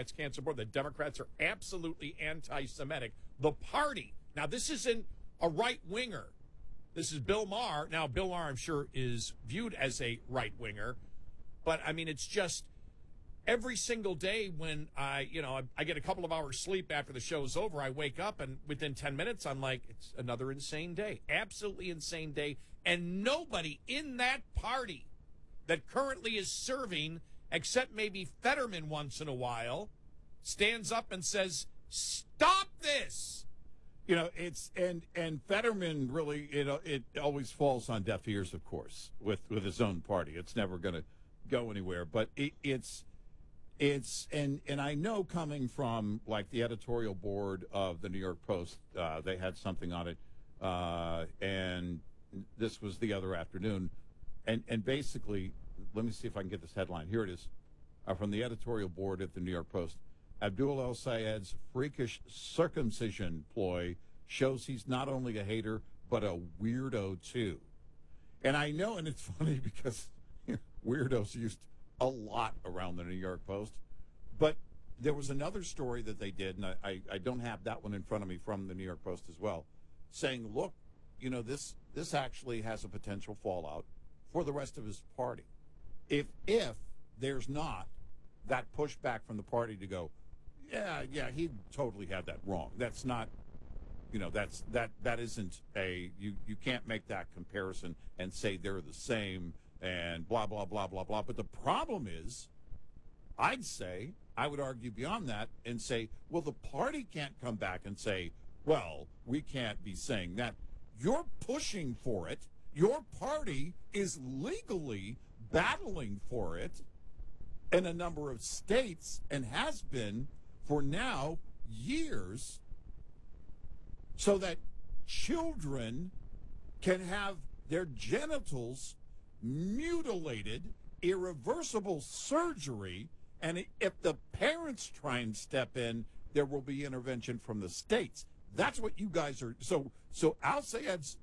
Democrats can't support. The Democrats are absolutely anti-Semitic. The party. Now, this isn't a right-winger. This is Bill Maher. Now, Bill Maher, I'm sure, is viewed as a right-winger. But, I mean, it's just every single day when I get a couple of hours sleep after the show's over, I wake up and within 10 minutes, I'm like, it's another insane day. Absolutely insane day. And nobody in that party that currently is serving, except maybe Fetterman once in a while, stands up and says, stop this. It's and Fetterman really, it always falls on deaf ears, of course, with his own party. It's never going to go anywhere. But it's and I know, coming from like the editorial board of the New York Post, they had something on it, and this was the other afternoon, and basically, let me see if I can get this headline. Here it is, from the editorial board at the New York Post. Abdul El-Sayed's freakish circumcision ploy shows he's not only a hater, but a weirdo, too. And I know, and it's funny because weirdos used a lot around the New York Post. But there was another story that they did, and I don't have that one in front of me, from the New York Post as well, saying, look, this actually has a potential fallout for the rest of his party. If there's not that pushback from the party to go, yeah, he totally had that wrong. That's not, that isn't you can't make that comparison and say they're the same and blah, blah, blah, blah, blah. But the problem is, I would argue beyond that and say, well, the party can't come back and say, well, we can't be saying that. You're pushing for it. Your party is legally battling for it in a number of states and has been for now years, so that children can have their genitals mutilated, irreversible surgery, and if the parents try and step in, there will be intervention from the states. That's what you guys are. So Al-Sayed's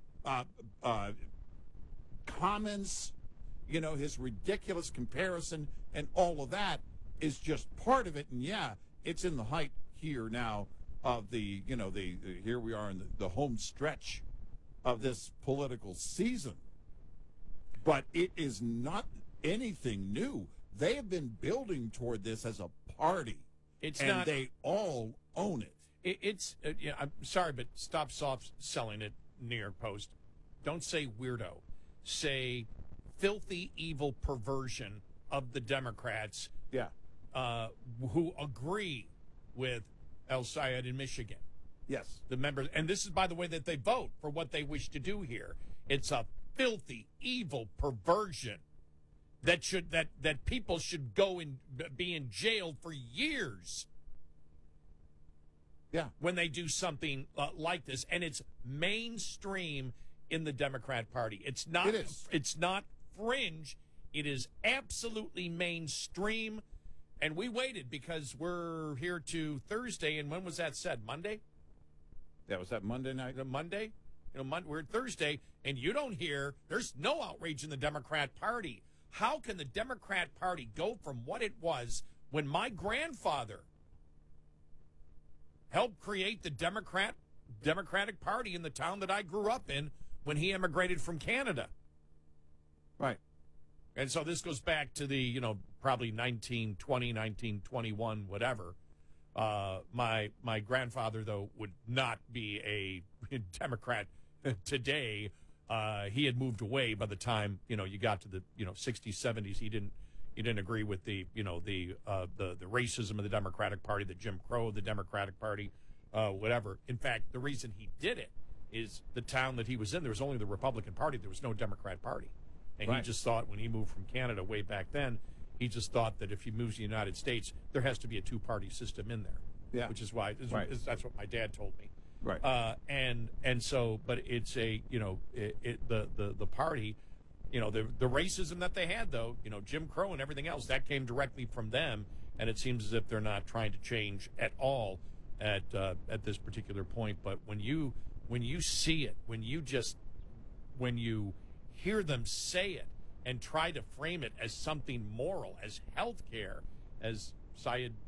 comments, his ridiculous comparison and all of that is just part of it. And yeah, it's in the height here now of here we are in the home stretch of this political season. But it is not anything new. They have been building toward this as a party. They all own it. I'm sorry, but stop soft selling it, New York Post. Don't say weirdo. Say filthy, evil perversion of the Democrats. Yeah. Who agree with El-Sayed in Michigan. Yes. The members, and this is, by the way, that they vote for what they wish to do here. It's a filthy, evil perversion that people should go and be in jail for years. Yeah. When they do something like this, and it's mainstream in the Democrat Party. It's not. It is. It's not fringe. It is absolutely mainstream. And we waited because we're here to Thursday. And when was that said? Monday? Yeah, was that Monday night? Monday? We're Thursday, and you don't hear, there's no outrage in the Democrat Party. How can the Democrat Party go from what it was when my grandfather helped create the Democratic Party in the town that I grew up in when he immigrated from Canada? Right. And so this goes back to the, probably 1920, 1921, whatever. My grandfather, though, would not be a Democrat today. He had moved away by the time, you got to the, 60s, 70s. He didn't agree with the racism of the Democratic Party, the Jim Crow of the Democratic Party, whatever. In fact, the reason he did it is the town that he was in, there was only the Republican Party. There was no Democrat Party. And right. He just thought, when he moved from Canada way back then, he just thought that if he moves to the United States, there has to be a two-party system in there. Yeah. Which is why, that's what my dad told me. Right. And so, but it's the party, the racism that they had, though, Jim Crow and everything else, that came directly from them. And it seems as if they're not trying to change at all at this particular point. But when you see it, when you hear them say it and try to frame it as something moral, as health care, as Sayed